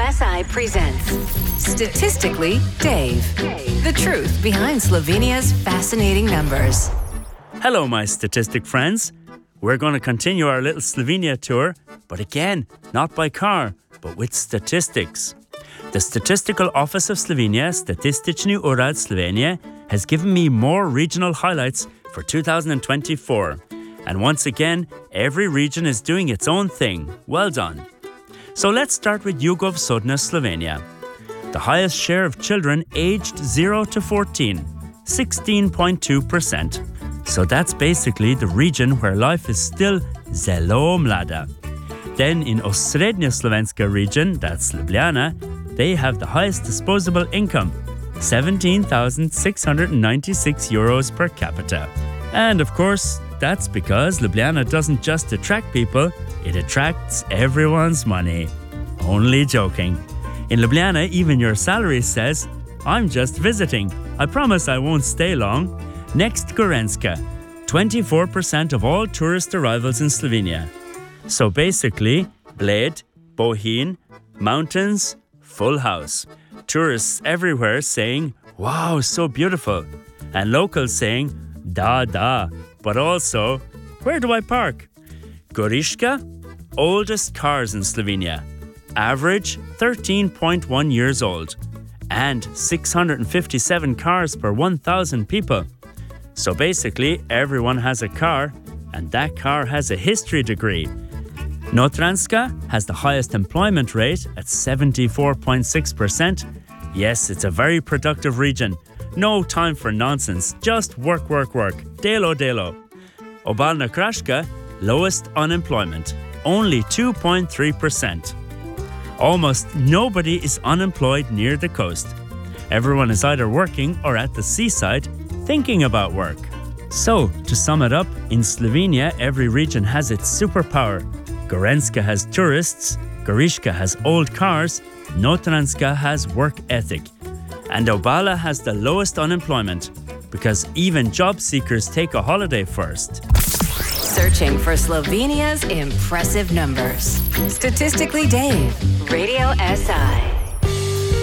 SI presents Statistically Dave. The truth behind Slovenia's fascinating numbers. Hello, my statistic friends. We're going to continue our little Slovenia tour, but again, not by car, but with statistics. The Statistical Office of Slovenia, Statistični urad Slovenije, has given me more regional highlights for 2024. And once again, every region is doing its own thing. Well done. So let's start with Jugovzhodna Slovenia. The highest share of children aged 0 to 14, 16.2%. So that's basically the region where life is still zelo mlada. Then in Osrednja Slovenska region, that's Ljubljana, they have the highest disposable income, 17,696 euros per capita. And of course, that's because Ljubljana doesn't just attract people, it attracts everyone's money. Only joking. In Ljubljana, even your salary says, I'm just visiting. I promise I won't stay long. Next, Gorenjska, 24% of all tourist arrivals in Slovenia. So basically, Bled, Bohinj, mountains, full house. Tourists everywhere saying, wow, so beautiful. And locals saying, da, but also, where do I park? Goriška, oldest cars in Slovenia. Average 13.1 years old. And 657 cars per 1,000 people. So basically, everyone has a car, and that car has a history degree. Notranjska has the highest employment rate at 74.6%. Yes, it's a very productive region. No time for nonsense, just work. Delo. Obalna Kraška, lowest unemployment, only 2.3%. Almost nobody is unemployed near the coast. Everyone is either working or at the seaside, thinking about work. So, to sum it up, in Slovenia, every region has its superpower. Gorenjska has tourists, Goriška has old cars, Notranjska has work ethic. And Obala has the lowest unemployment, because even job seekers take a holiday first. Searching for Slovenia's impressive numbers. Statistically Dave, Radio SI.